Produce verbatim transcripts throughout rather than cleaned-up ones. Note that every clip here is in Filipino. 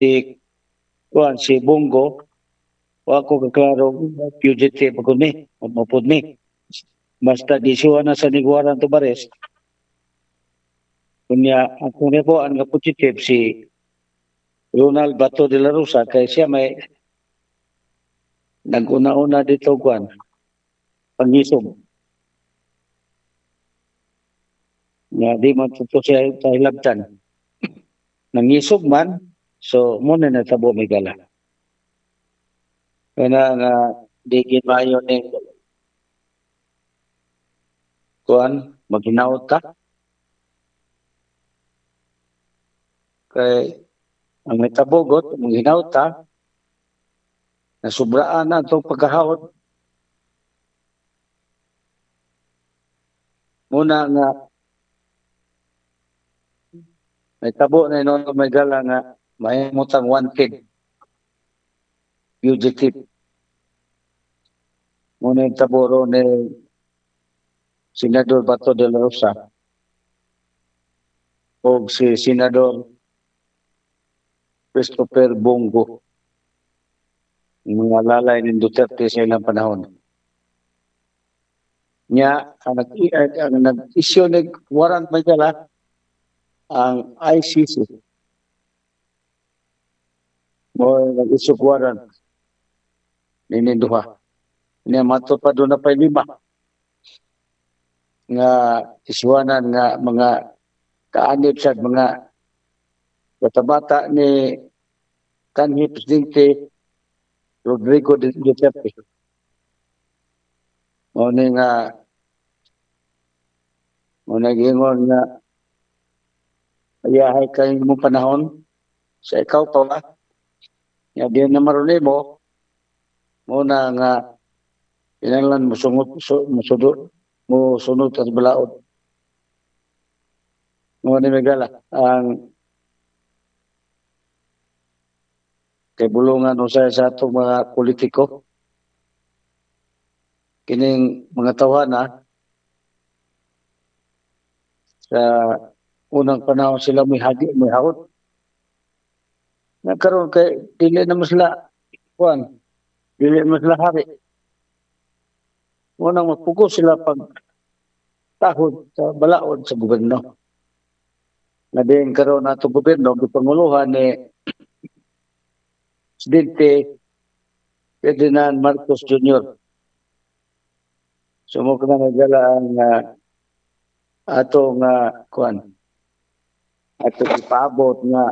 si kuan si Bongo wa ko kaklaro fugitive ko ni mapud ni basta di siya na sa niguaran to bares kunya ako ni po ang fugitive si Ronald Bato de la Rosa kay siya may naguna-una dito kuan pangisog nga di man tuto siya tahilabtan nangisog man so mo na natabo may gala kana nga di gimayo ni kuan maghinaot ta kay ang metabogot maghinaot ta nasubraan na itong pagkahawot muna nga may tabo na inon may gala nga may mutang wanted fugitive muna yung tabo ro ni Senador Bato de la Rosa o si Senador Christopher Bongo mga lalay ni Duterte sa ilang panahon nya ang nag ang nag-issue ng warrant may gala ang I C C mo nag-issue warrant nini duha niya mato pa doon na pa lima nga iswanan nga mga kaanib sa mga bata-bata ni kanhi Presidente Rodrigo Duterte. O ni nga o nagingon nga ayahay kayo mo panahon sa ikaw pa ba? Nga di na marunay mo muna nga inanglan musungot musudot mo sunod at balaod. Mo ni Megala ang kay bulungan usay sa atong mga politiko kining mga tawhana sa unang panahon sila may hagi may hawot nagkaroon kay dili na masla kuan dili masla hari unang magpugos sila pag tahod sa balaod sa gobyerno na din karon ato gobyerno gipanguluhan ni Presidente Ferdinand Marcos Junior So mo ka na nagala ang uh, ato nga kuan ato ipaabot nga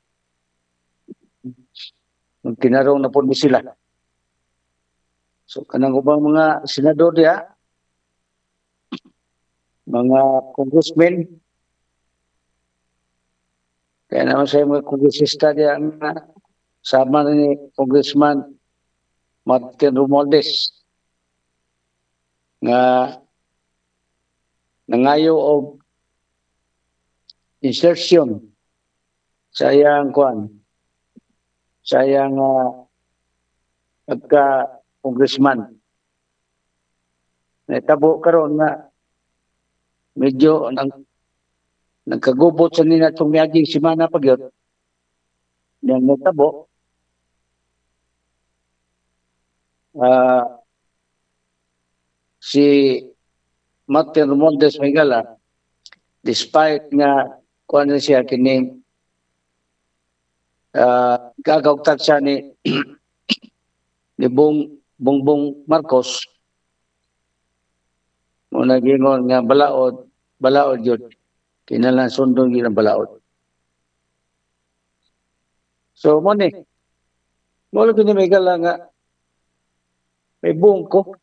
kinarong na po sila. So kanang ubang mga senador diya, mga congressmen, kaya naman sa mga kongresista diya nga sama ni Congressman Martin Romualdez nga nangayo og insertion sa iyang kuan sa iyang uh, pagka congressman. Natabo karon nga medyo nang nagkagubot sa nila itong miyaging simana pa gyud. Yang natabo uh, si Martin Romualdez Megala despite nga kuan na siya kining uh, gagawtag siya ni ni Bong Bongbong Marcos mo nagingon nga balaod balaod yun kinalang sundong yun ang balaod so mo ni mo lang ni Megala nga may bungko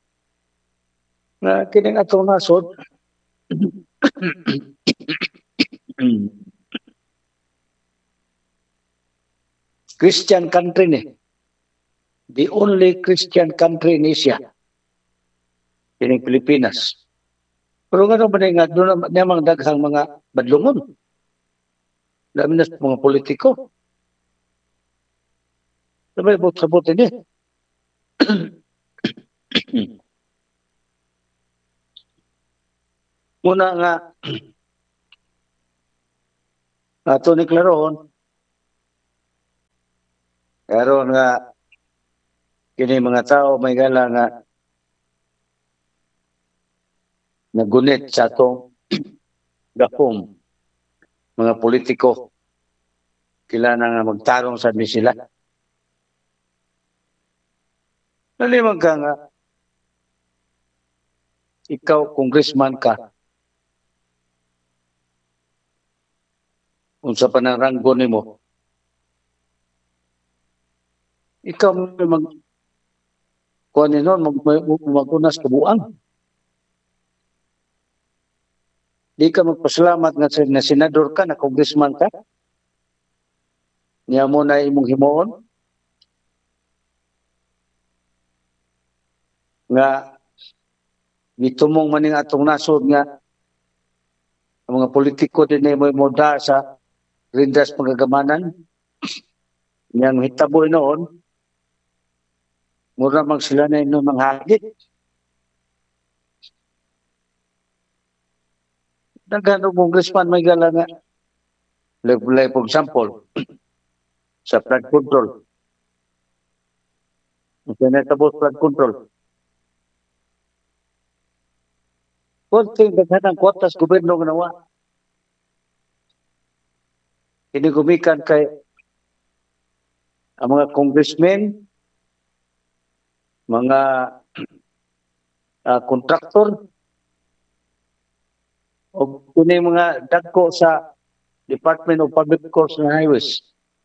na kining atong nasod Christian country ni the only Christian country in Asia kining Pilipinas pero nga ba nga doon namang daghang mga badlungon dami na mga politiko sabay bot-sabot ini muna nga ato ni klarohon karon nga kini mga tao may gala nga nagunit sa atong gapong mga politiko. Kailangan nga magtarong sa di sila. Nalimang ka nga, ikaw, congressman ka, unsa pa ng ranggo nimo, ikaw mag kuha ni nun, mag, mag, magunas kabuang. Di ka magpasalamat nga na senador ka, na congressman ka. Niya mo na imong himuon. Nga, gitumong maning atong nasod nga, ang mga politiko din ay mo moda sa rindas pagagamanan. Niyang hitaboy noon, mura mag sila na inyong mga hagit. Nagano congressman may gala nga. Like, like for example, sa flood control. Ito na tapos flood control. Kunting daghan ang kwotas gobyerno ganawa. Kinigumikan kay ang mga congressmen, mga uh, kontraktor, o kini mga dagko sa Department of Public Works and Highways.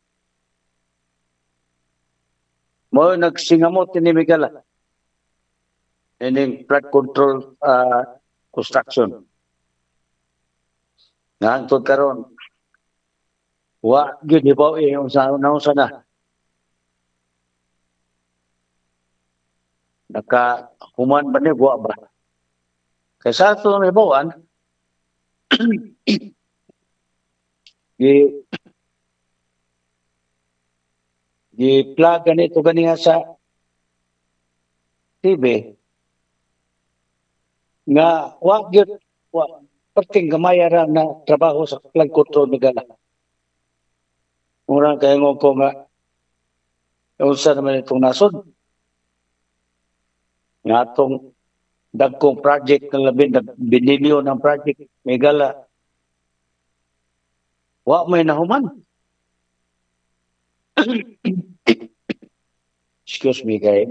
Mo nagsingamot ni Migala. Ining flood control uh, construction. Nangtod karon wa gyud hibaw yung sa naon sana. Naka human ba ni wa ba? Kaysa ito ang hibawan, gi gi plug ganito ganiya sa T V nga wa gyud wa perting gamaya ra na trabaho sa flood control Migala. Murang kay ngo ko nga unsa naman itong nasod nga atong dagkong project ng labi na binilyon ng project Migala wa may nahuman. Excuse me kay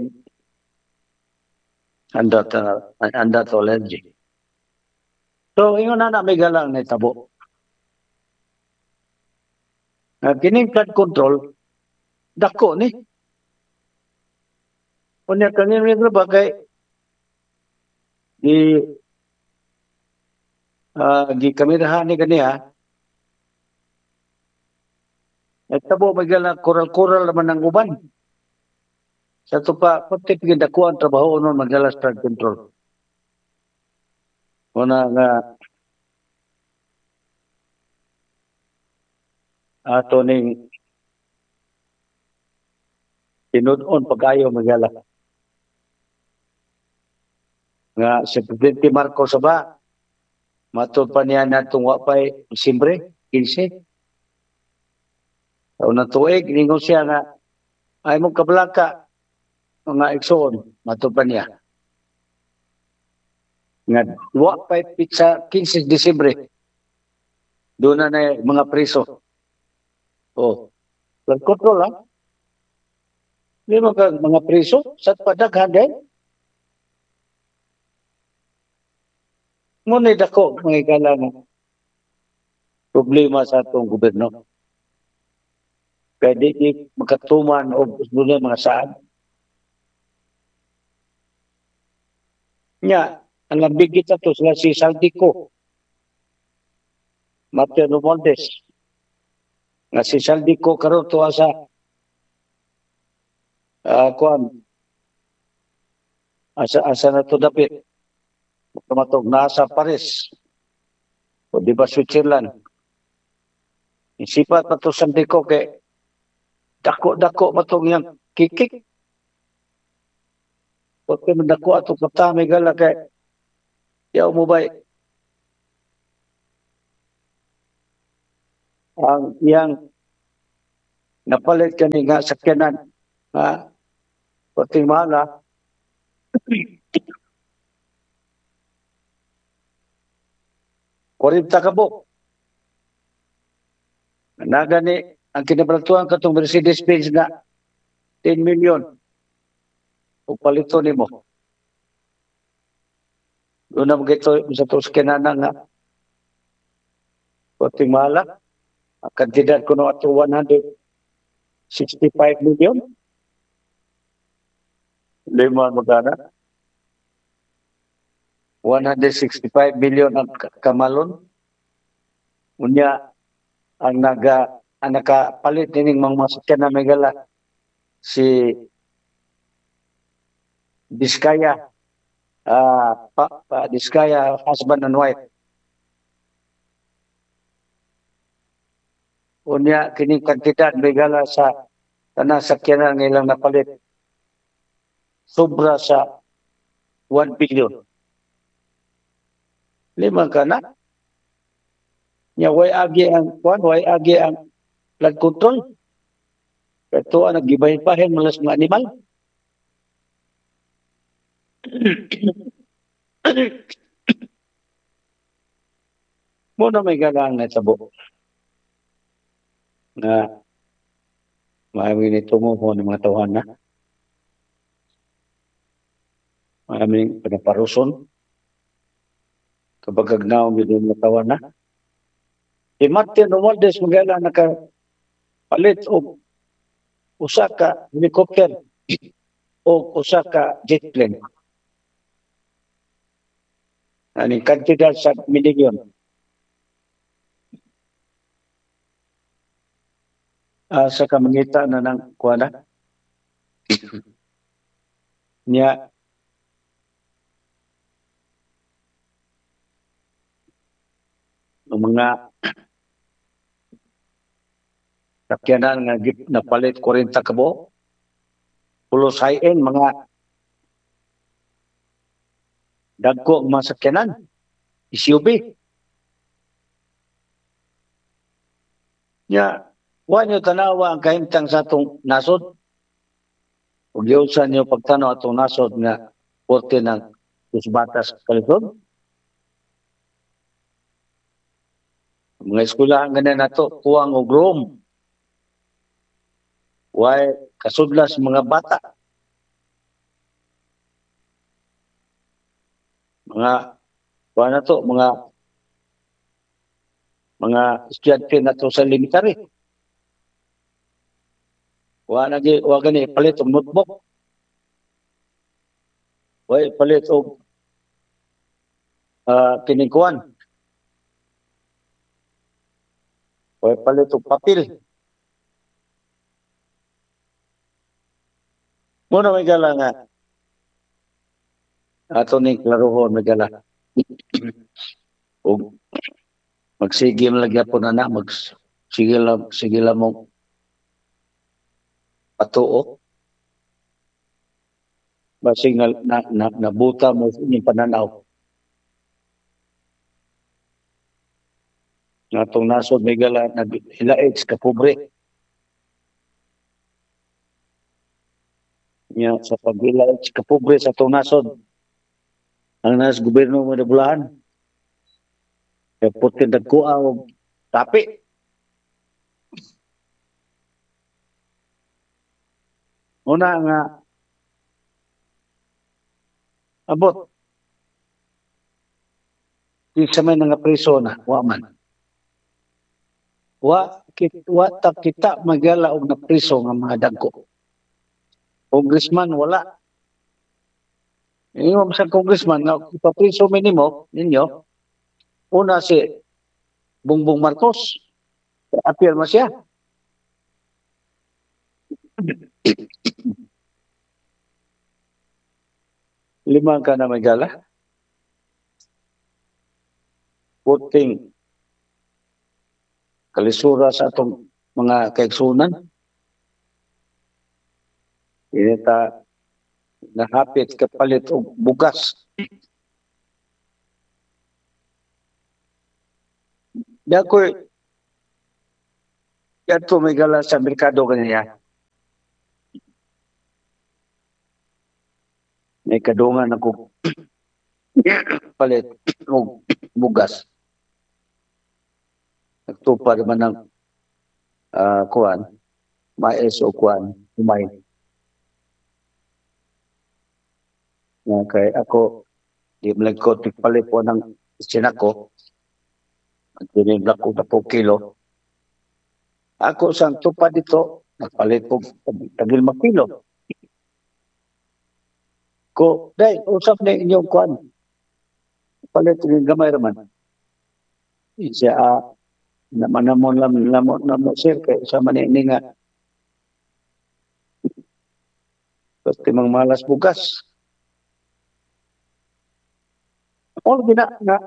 anda ta anda to allergy. So ingon na na Migala na tabo. Uh, kining flood control dako ni. Unya kanin ni bagay di uh, di kamerahan ni kaniya. Nagtabo Migala koral-koral naman ang uban. Sa ito pa, pati pagdako ang trabaho nun Migala flood control. Una nga ato ning tinud-on pag-ayo Migala. Nga si Presidente Marcos ba, matod pa niya natong wapay Disyembre fifteen. Taon na tuig, ningon siya nga, ay mong kablaka, mga igsoon, matod pa niya. Nga wapay pizza fifteen Disyembre, doon na na mga preso. Oh, flood control ha? Hindi mo ka mga preso, sa padaghan din. Ngunit ako, mga ikala mo, problema sa itong gobyerno. Kaya di, di makatuman o gusto mga saan. Nya, ang lambig kita to sila si Saldico, Mateo Romualdez. Nga si Saldico karon to asa uh, kuan asa asa na to dapit. Tumatog nasa Paris. O di ba Switzerland. Isipat pa to Saldico kay dako-dako matong yang kikik. Pagka dako ato kata Migala kay yaw mo ba ang yang napalit kani nga sakyanan nga puting mala forty ka buok. Nagani ang kinabalatuan katong Mercedes-Benz na ten million o palito nimo. Doon na magito sa tos kinana nga puting mala. Ang kantidad ko no ato one hundred sixty-five million. Lima magana. one hundred sixty-five million ang kamalon. Unya ang naga ang nakapalit nining mga masakyan na megala si Diskaya uh, pa, pa, Diskaya husband and wife. Unya kining kantidad megala sa tanang sakyanan nilang napalit sobra sa one billion. Lima ka na. Nya way agi ang kuan, way agi ang flood control. Ito ang nagibahin pa hen malas mga animal. Muna may galang na tabo. Na maraming nito mo po ng mga tawahan na. Maraming panaparuson. Kapag agnaw yung mga tawahan na. Si Martin Romualdez magala nakapalit o usa ka helicopter o usa ka jet plane. Ani kantidad sa milyon. Uh, sa kamangita na ng kuwana. Niya ng mga sakyanan nga napalit forty ka buok. Pulos high-end mga dagko ang mga sakyanan. S U V. Nya, wa nyo tanawa ang kahimtang sa atong nasod. Ug sa nyo pagtanaw atong nasod nga porte ng batas kalisod. Mga eskwelahan ganin nato, kuwang og room. Way kasudlas mga bata. Mga kuha na to, mga mga estudyante na to sa elementary. Wa lagi, wa gani palit og notebook. Way palit og uh, kinikuan. Way palit og papel. Muna may gala nga. Ato ni klarohon may gala. Og magsigil lagi po na na, magsigil lang, sigil lang mong patuo. Basig na, na, na, nabuta mo yung pananaw. Natong nasod may gala, nag-ilaits ka pobre. Nya sa pag-ilaits ka pobre sa itong nasod. Ang nas gobyerno mo na bulahan. Kaya puti nagkuha o tapi. Una nga, abot. Di sa may nga preso na, wa man. Wa, kit, wa ta kita magala og na preso nga mga dagko. Congressman, wala. Ingo sa congressman, nga ipapriso minimo ninyo, una si Bongbong Marcos, appeal mo siya. Lima ka na may gala. Puting kalisura sa atong mga kaigsunan. Inita nahapit kapalit og bugas. Dakoy Yan to may gala sa merkado kaniya. May kadungan ako palit og bugas. Nagtupad man ng uh, kuan, mais o kuan, umay. Nga kay ako, di malag ko, palit po ng sinako. Tinibla ko na po kilo. Ako sang tupad dito, nagpalit po tagil makilo. Ko, day, usap na inyong kuan. Palit yung gamay raman. Siya, ah, naman namon lam lamon namo sir kay sa man ini nga pati mang malas bugas. All gina nga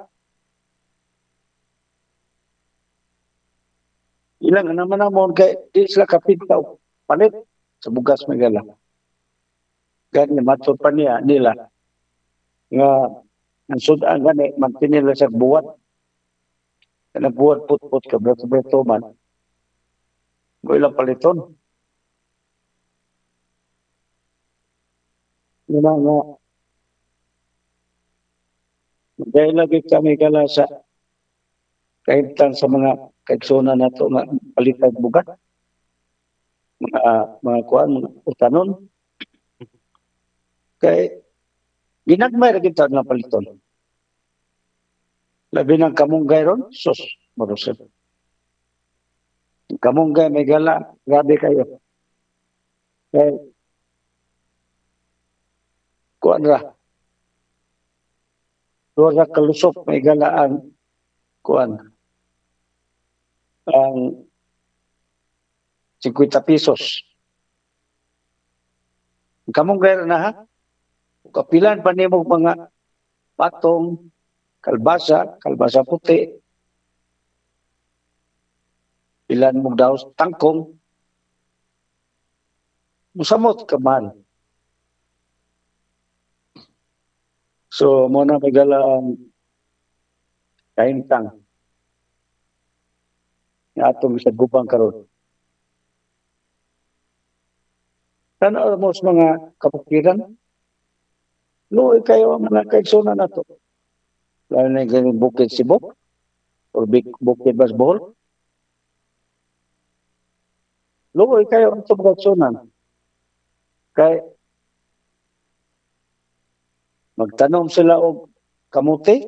ilang naman namon kay di sila kapitaw palit sa bugas magala. Gani matud pa niya nila nga ang sudan gani mantinila sa buwat. Kana buwat put-put ka breto man. Mo ilang paliton. Nga nga dahil lagi kami kala sa kaibtan sa mga kaigsona nato nga palitan bugat. Mga, mga kuan, mga utanon. Kay ginagmay ra kita nga paliton. Labi ng kamunggay ron, sus, marusip. Kamunggay may gala, grabe kayo. Kay kuan ra. Dora kalusok may gala ang kuan. Ang fifty pesos. Kamunggay ra na ha. Kapilan pa nimo mga patong, kalbasa, kalbasa puti, ilan mo daw tangkong, musamot ka man. So, mo na magala ang kaintang nga atong sa gubang karon. Tanaw mo sa mga kapukiran, luoy kayo ang mga kaigsona na to. Lalo na yung Bukid Cebu o Bukid Basbol. Luoy kayo ang itong kaigsonan. Kay magtanom sila og kamuti,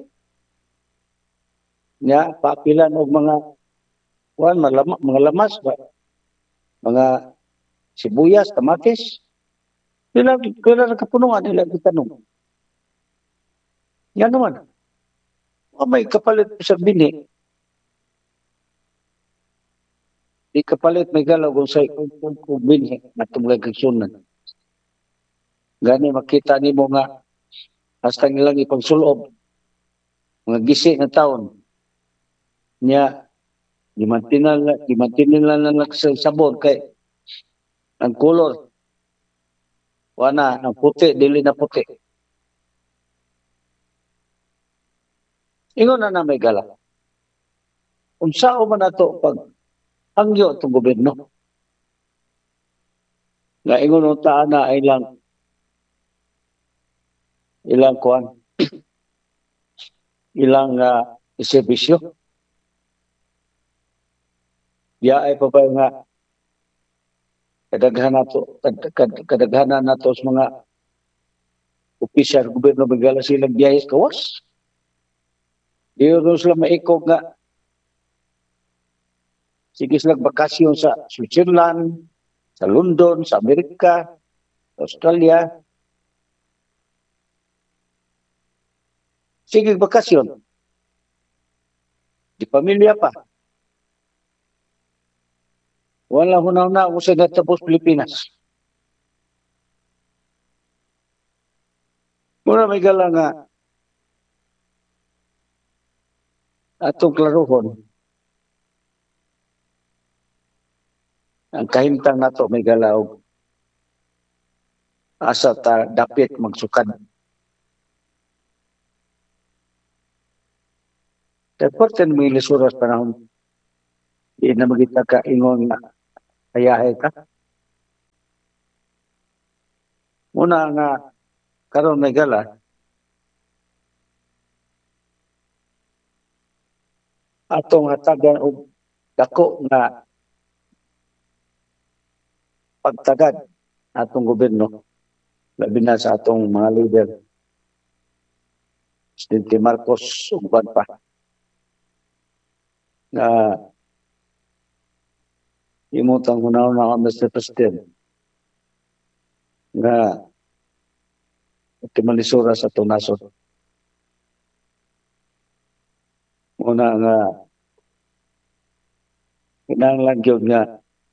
nga papilan og mga kuan malama, mga lamas ba, mga sibuyas, kamatis. Sila kila na kapunungan nila gitanong. Yan naman. O may kapalit sa bini. Di kapalit may galaw kung sa kung bini natong kaigsonan. Gani makita nimo nga hasta nilang ipagsulob mga gisi na taon niya di mantinal di mantinila na nagsabon kay ang color wana ang puti dili na puti ingon na na may gala unsao man nato pag hangyo itong gobyerno nga ingon unta na ilang ilang kuan ilang uh, serbisyo. Ya ay pa ba nga kadaghan nato kadaghanan nato sa mga opisyal gobyerno bigala silang biyahis kawas. Di ron sila maikog nga sige sila bakasyon sa Switzerland, sa London, sa Amerika, Australia. Sige bakasyon. Di pamilya pa. Wala hunaw na ako sa natapos Pilipinas. Muna may gala nga atong klaruhon. Ang kahimtang nato may galaw asa ta dapit magsukad. Dapat mo ilisuras panahon Di na magita ka ingon nga ayahe ka. Muna nga karon may gala atong hatagan og dako nga pagtagad atong gobyerno labi na sa atong mga leader Presidente Marcos ug uban pa nga imutang hunahuna ang Mister President nga timalisura sa atong nasod. Muna nga kinahanglan gyud nga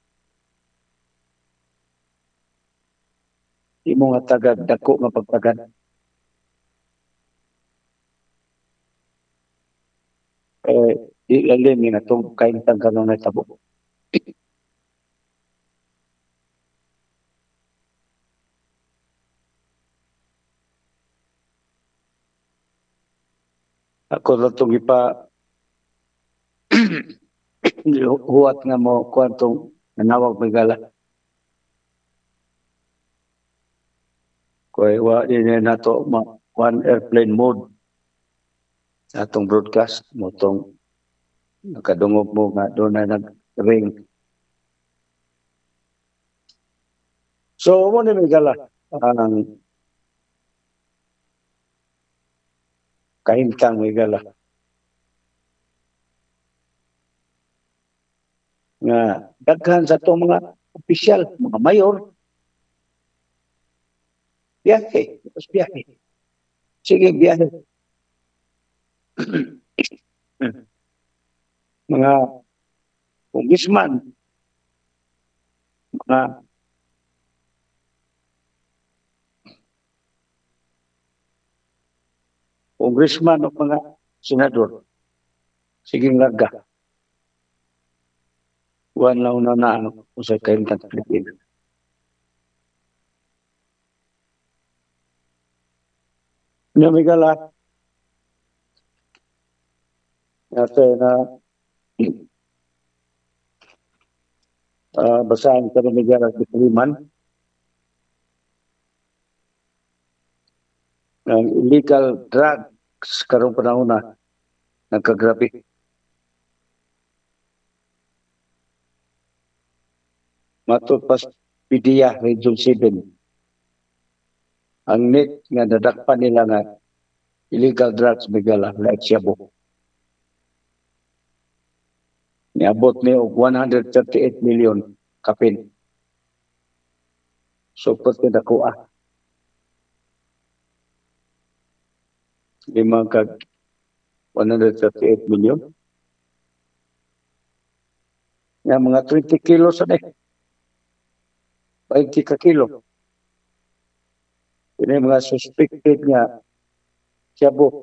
imong hatagan dako nga pagtagad. Eh, di lalim nga itong kaintang kanon na tabo. Ako lang itong ipa huwat nga mo kuwantong nanawag may gala. Kaya wa din na to one airplane mode sa atong broadcast mo itong nakadungog mo nga doon na nag-ring. So, mo ni may gala ang kahintang may gala. Nga daghan sa itong mga opisyal, mga mayor, biyahe, tapos biyahe. Sige, biyahe. Mga congressman, mga congressman o mga senador. Sige larga. Buwan lang na na ano kung sa kahintang Pilipinas. Namigala natin na uh, basahin ka namigala sa Kaliman ng illegal drugs karong panahon na nagkagrabe. Matod pas P D A Region seven. Ang net nga nadakpan nila nga illegal drugs migala like Shabu. Niabot ni og one hundred thirty-eight million kapin. So pati nakuha. Lima kag one hundred thirty-eight million. Nga mga twenty kilos na eh. twenty ka kilo. Ini mga suspected nga Shabu.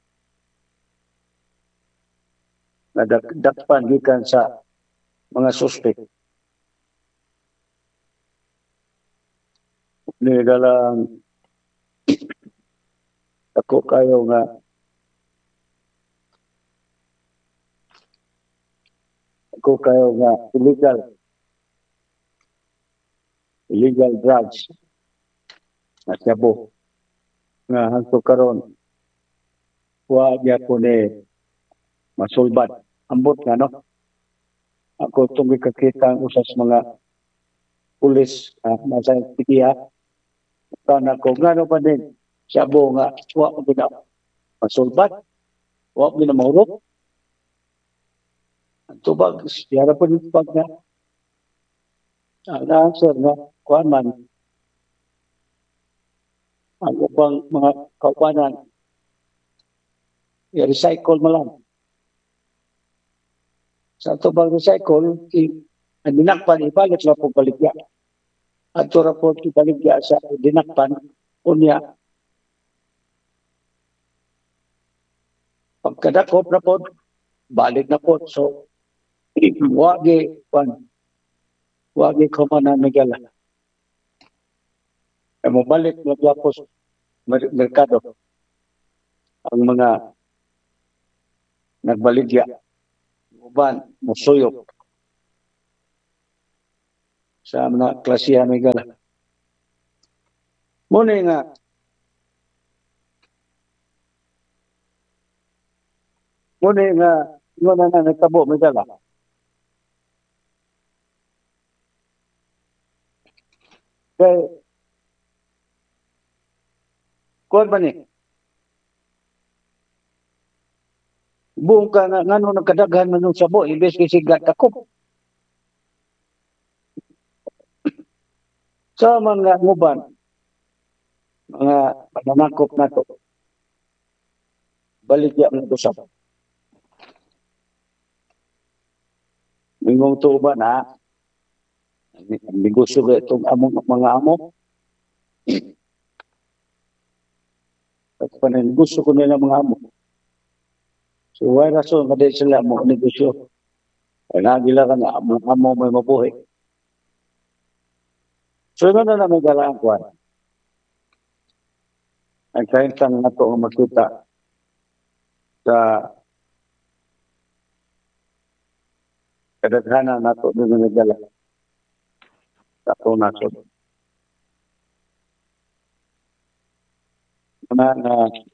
Nadakpan gikan sa mga suspect. Ni dalang ako kayo nga ako kayo nga illegal illegal drugs na Shabu nga hangtod karon wa gyud ko ni masulbat ambot nga no ako itong kakita ang usas mga pulis uh, nasa P D A na ko nga no pa din Shabu nga wa mo gina masulbat wa mo gina mahurot ang tubag yara po dito pag nga ang answer nga kuhan man ang upang mga kaupanan i-recycle mo lang. Sa ito bang recycle, ang dinakpan, ibalik na po baligya. At ito raport ibaligya sa dinakpan, unya. Pagkadakop na po, balik na po. So, wagi, pan, wagi ko man na nagala. E mo balik na po sa merkado. Ang mga nagbaligya, uban, musuyok. sa mga klasihan may gala. Muna nga, muna nga, muna nga nagtabo may gala. Kaya, kuwan ba ni? Buong ka nga, nga nung nagkadaghan man nung sabo, ibes kisigat ako. Sa mga nguban, mga pananakop na to, baligya ng usap. Mingong to ba na, negosyo ka itong among mga amo. At pananegosyo ko nila mga amo. So, why rason ka din sila mo negosyo? Ay nagila ka na, among amo may mabuhay. So, yun na namin galaan ko. Ang kaintang na to makita sa kadaghanan na to doon na nagala. Sa to na to. Na, na,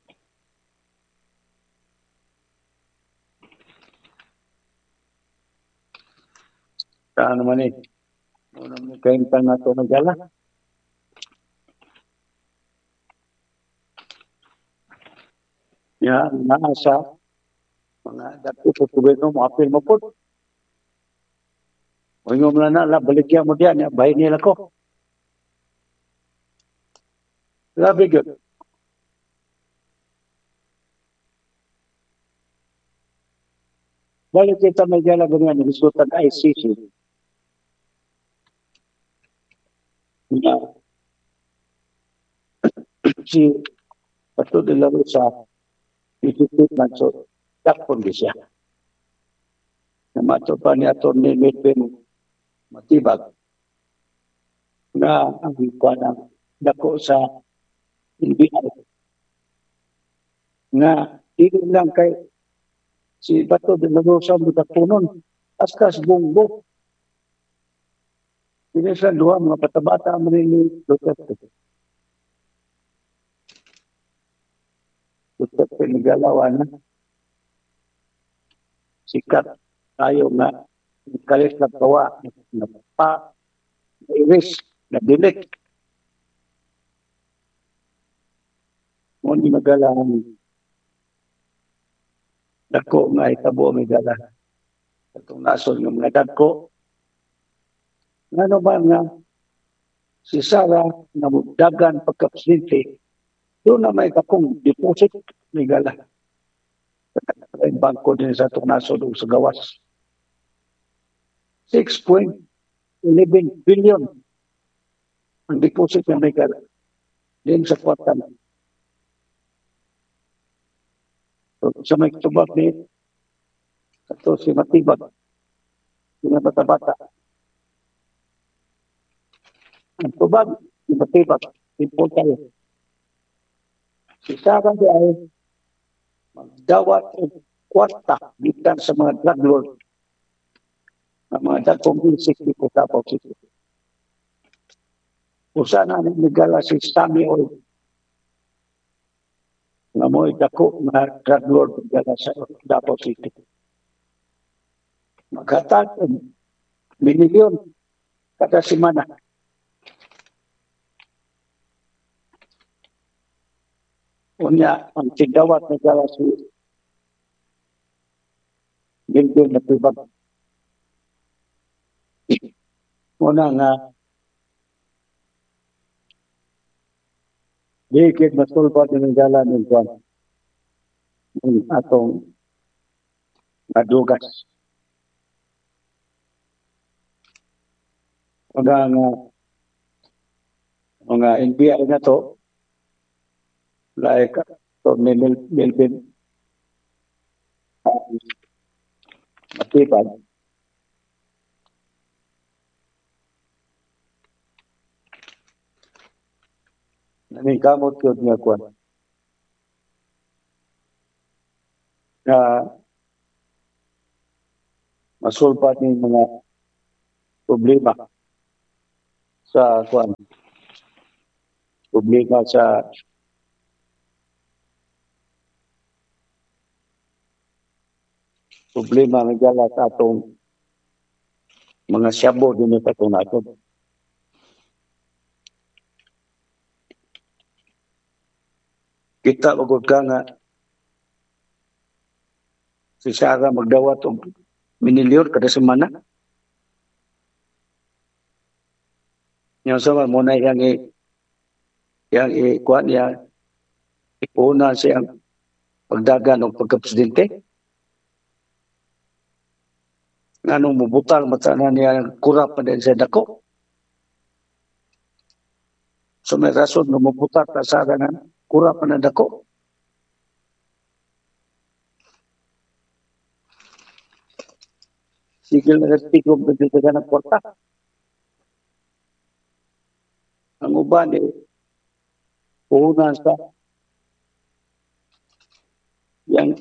saan naman eh. Unang kaintang na to nagala. Yan, naasa. Mga dati po gobyerno mo, apil mo po. O yung mga nala, baligyan mo diyan, ya, bahay nila ko. Grabe yun. Balik kita may gala ganyan, nagsutan I C C. Na, si Pato de la Rosa, itutut man so, dakpon di siya. Namato pa ni Atty. Medben Matibag na ang ikuha ng dako sa N B I nga hindi lang kay si Bato de la Rosa mutapunon askas bunggo. Hindi sa duha mga patabata mo ni Duterte. Duterte nagalawan na sikat tayo nga kalis na tawa na pa iris na dilik. Muni magalang dako nga itabo may gala. Itong nason ng mga dako. Ano ba nga si Sara na dagan pagkapresidente, doon na may kakong deposit may gala. Ang bangko din sa itong nason sa gawas. six point one one billion ang deposit na may gala. Din sa kwarta na. So, sa may tubag ni ito si Matibag, yung bata-bata. Ang tubag, si Matibag, simple tayo. Si Sarah di ay magdawat ng kwarta gikan sa mga drug lord na mga dagkong isik di ko tapos ito. Usa na nagala si Stanley Oil na mo dako na drug lord gala sa Davao City. Maghatag ng milyon kada semana. Unya, ang tigawat na gala si Gilbert na tubag. Una nga, dikit na sulpat ng gala ng kwan. Atong madugas. Mga nga, mga N B I na to, like Tony Melvin Matibag, naningkamot ko niya kwan. Na masulpat ng mga problema sa kuan problema sa problema nga gala sa atong mga syabo din sa atong nasod. Kita magod ka nga si Sara magdawat og minilyon kada semana. Yang sama mo na yang i yang i kuan niya ipuna siyang pagdagan o pagka-presidente. Nganong mubutal mata na niya kurap pa din sa dako. So may rason na mubutal ta sa nga kurap pa na dako. Sigil na nagtigog na dito ka ng kwarta. Ang uban eh, puhunan sa yang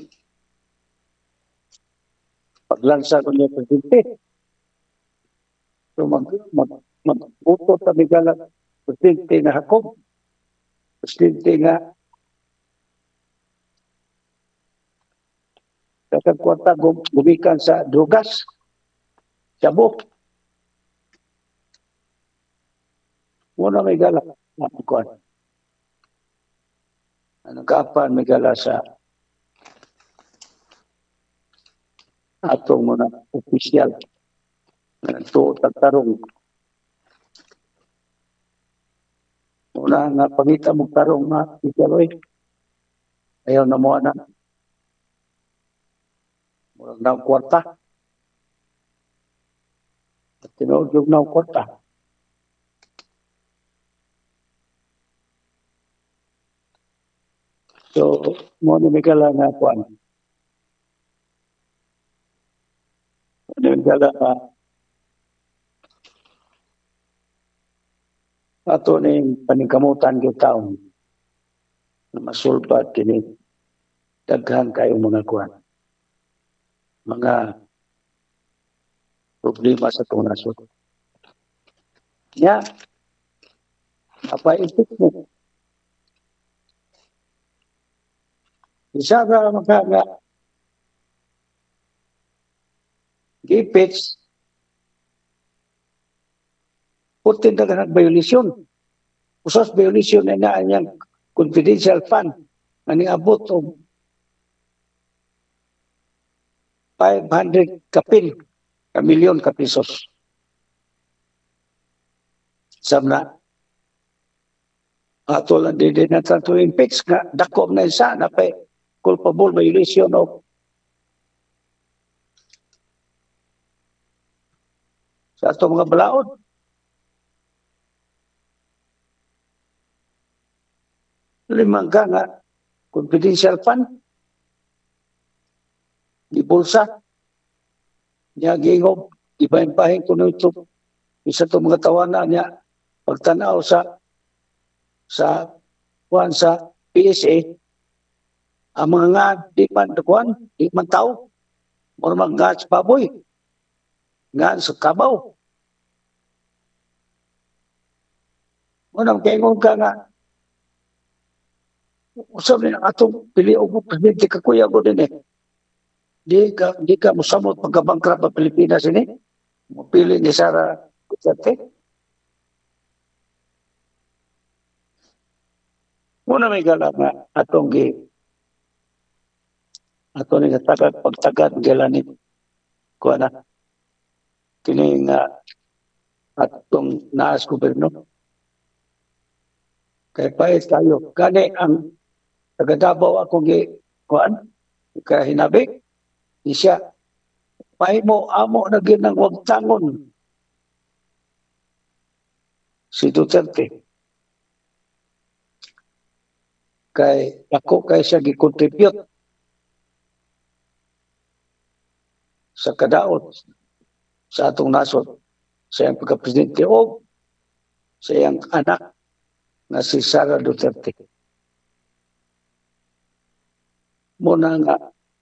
paglansa ko niya presidente. So mag, mag, magbuto sa bigala presidente na hakog. Presidente nga kasang kwarta gumikan sa drugas. Sabok. Muna may gala. Kuan. Ano kapan may gala sa atong muna opisyal. Ito tagtarong. Muna nga pangita mong tarong na ikaroy. Ayaw na mo na. Muna na ang kwarta. At tinuod yung na ang kwarta. So, muna may gala nga kuan. Muna may gala nga ato na yung paningkamutan yung taon na masulbat kini daghan kayong mga kuan. Mga problema sa itong nasod. Nya, napaisip mo. Isa ka mga nga gipits putin na ganang violasyon. Usas violasyon na na niyang confidential fund na niabot o five hundred kapin ka milyon ka pesos. Samna ato lang din din natin to impeach nga dakom na isa na pa culpable violation of sa ato mga balaod. Limang ka nga confidential fund di bulsa niya gingob ibahin-bahin kuno ito isa to mga tawanan niya pagtanaw sa sa kuan sa P S A ang mga nga di man kuan di man tao or mga sa baboy nga sa kabaw unang kaingon ka nga usab ni atong pili og presidente kakuya ko din eh di ka di ka mosamot pagka-bankrupt sa Pilipinas ini mopili ni Sara Duterte. Muna may gala nga atong gi atong nga tagad pagtagad gala ni kuan na kini nga atong naas gobyerno kay pait kayo kani ang taga Davao ako gi kuan kay hinabi siya pahimo amo na gyud nang wag tangon si Duterte kay ako kay siya gi-contribute sa kadaot sa atong nasod sa iyang pagka-presidente o sa iyang anak na si Sara Duterte. Muna nga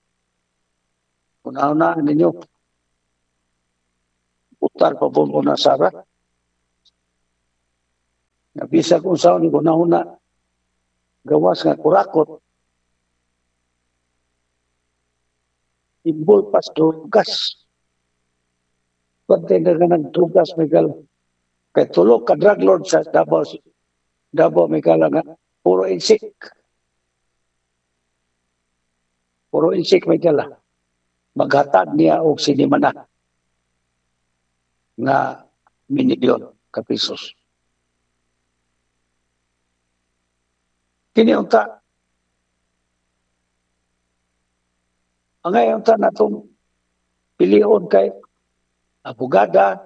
una-una ninyo utar pa po muna Sara nga bisag unsaon ni una-una gawas nga kurakot imbol pas tugas. Pwede na ka nagtugas, Miguel. Kay tulog ka drug lord sa Davao, Davao, Miguel, nga puro insik. Puro insik, Miguel. Maghatag niya o sinimana nga minilyon ka pesos. Kini unta, ang ngayon ta na itong pilion kay abogada.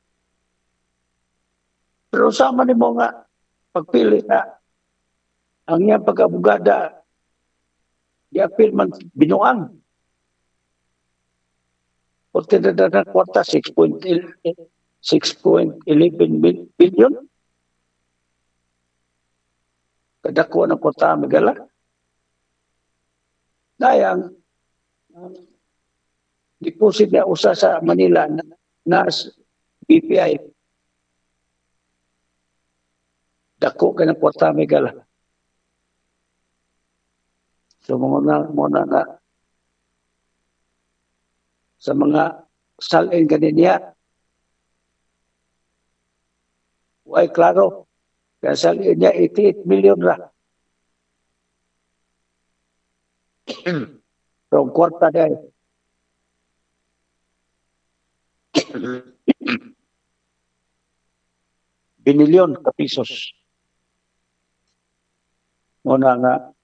Pero sama ni mo nga pagpili na ang iyang pag-abogada i-appeal man binuang. O tinadad ng kwarta, six point one one billion. Kadako ng kwarta, Miguel. Dayang, um, deposit na usa sa Manila na, na B P I. Dako ka ng kwarta, Miguel. So mga muna na sa mga salin kaniya, ay klaro, kaya salin niya eighty-eight million ra. From kwarta dahil. Binilyon ka pesos. Muna nga,